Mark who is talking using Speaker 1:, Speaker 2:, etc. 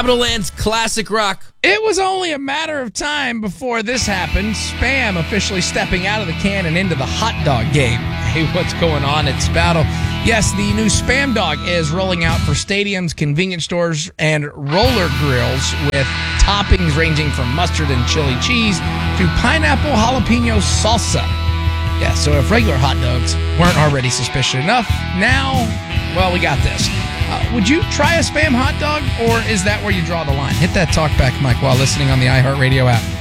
Speaker 1: Capital Land's classic rock.
Speaker 2: It was only a matter of time before this happened. Spam officially stepping out of the can and into the hot dog game. Hey, what's going on at Spoutle? Yes, the new Spam Dog is rolling out for stadiums, convenience stores, and roller grills with toppings ranging from mustard and chili cheese to pineapple jalapeno salsa. Yeah, so if regular hot dogs weren't already suspicious enough, now, well, we got this. Would you try a Spam hot dog, or is that where you draw the line? Hit that talkback mic while listening on the iHeartRadio app.